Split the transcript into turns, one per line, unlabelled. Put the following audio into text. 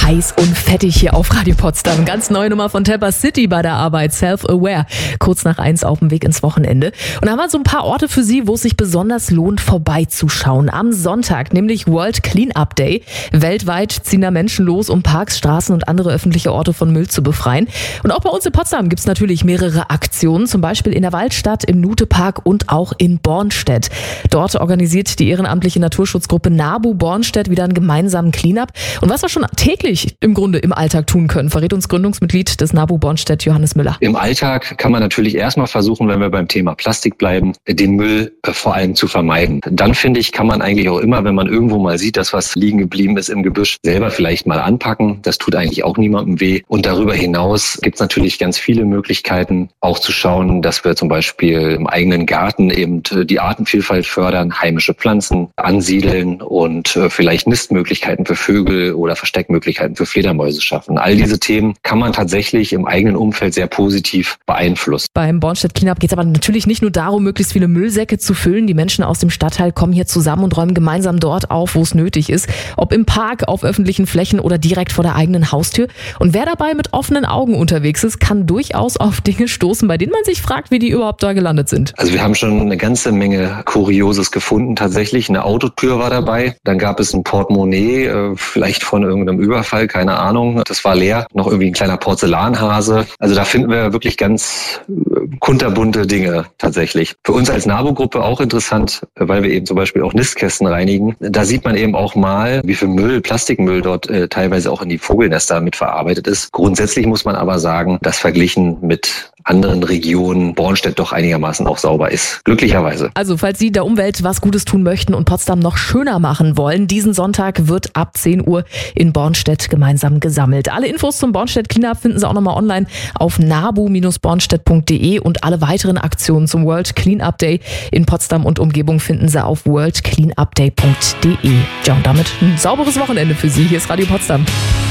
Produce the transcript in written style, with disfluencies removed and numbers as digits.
heiß und fettig hier auf Radio Potsdam. Ganz neue Nummer von Tapper City bei der Arbeit, Self-Aware. Kurz nach 1 auf dem Weg ins Wochenende. Und da haben wir so ein paar Orte für Sie, wo es sich besonders lohnt, vorbeizuschauen. Am Sonntag, nämlich World Cleanup Day. Weltweit ziehen da Menschen los, um Parks, Straßen und andere öffentliche Orte von Müll zu befreien. Und auch bei uns in Potsdam gibt es natürlich mehrere Aktionen, zum Beispiel in der Waldstadt, im Nutepark und auch in Bornstedt. Dort organisiert die ehrenamtliche Naturschutzgruppe NABU Bornstedt wieder einen gemeinsamen Cleanup. Und was wir schon täglich im Grunde im Alltag tun können, verrät uns Gründungsmitglied des NABU Bornstedt, Johannes Müller.
Im Alltag kann man natürlich erstmal versuchen, wenn wir beim Thema Plastik bleiben, den Müll vor allem zu vermeiden. Dann finde ich, kann man eigentlich auch immer, wenn man irgendwo mal sieht, dass was liegen geblieben ist im Gebüsch, selber vielleicht mal anpacken. Das tut eigentlich auch niemandem weh. Und darüber hinaus gibt es natürlich ganz viele Möglichkeiten, auch zu schauen, dass wir zum Beispiel im eigenen Garten eben die Artenvielfalt fördern, heimische Pflanzen ansiedeln und vielleicht Nistmöglichkeiten für Vögel oder Versteckmöglichkeiten für Fledermäuse schaffen. All diese Themen kann man tatsächlich im eigenen Umfeld sehr positiv beeinflussen.
Beim Bornstedt Cleanup geht es aber natürlich nicht nur darum, möglichst viele Müllsäcke zu füllen. Die Menschen aus dem Stadtteil kommen hier zusammen und räumen gemeinsam dort auf, wo es nötig ist. Ob im Park, auf öffentlichen Flächen oder direkt vor der eigenen Haustür. Und wer dabei mit offenen Augen unterwegs ist, kann durchaus auf Dinge stoßen, bei denen man sich fragt, wie die überhaupt da gelandet sind.
Also wir haben schon eine ganze Menge Kurioses gefunden tatsächlich. Eine Autotür war dabei, dann gab es ein Portemonnaie, vielleicht von irgendeinem Überfall, keine Ahnung. Das war leer. Noch irgendwie ein kleiner Porzellanhase. Also da finden wir wirklich ganz kunterbunte Dinge tatsächlich. Für uns als NABU-Gruppe auch interessant, weil wir eben zum Beispiel auch Nistkästen reinigen. Da sieht man eben auch mal, wie viel Müll, Plastikmüll dort teilweise auch in die Vogelnester mitverarbeitet ist. Grundsätzlich muss man aber sagen, dass verglichen mit anderen Regionen Bornstedt doch einigermaßen auch sauber ist. Glücklicherweise.
Also falls Sie der Umwelt was Gutes tun möchten und Potsdam noch schöner machen wollen, diesen Sonntag wird ab 10 Uhr in Bornstedt gemeinsam gesammelt. Alle Infos zum Bornstedt Cleanup finden Sie auch nochmal online auf nabu-bornstedt.de und alle weiteren Aktionen zum World Cleanup Day in Potsdam und Umgebung finden Sie auf worldcleanupday.de. Ja, und damit ein sauberes Wochenende für Sie. Hier ist Radio Potsdam.